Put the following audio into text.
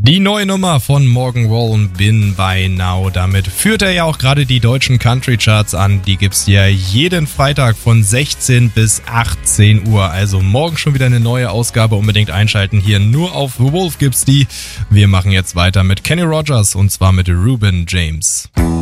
Die neue Nummer von Morgan Wallen, Been By Now. Damit führt er ja auch gerade die deutschen Country Charts an. Die gibt's ja jeden Freitag von 16 bis 18 Uhr. Also morgen schon wieder eine neue Ausgabe. Unbedingt einschalten. Hier nur auf The Wolf gibt's die. Wir machen jetzt weiter mit Kenny Rogers und zwar mit Reuben James.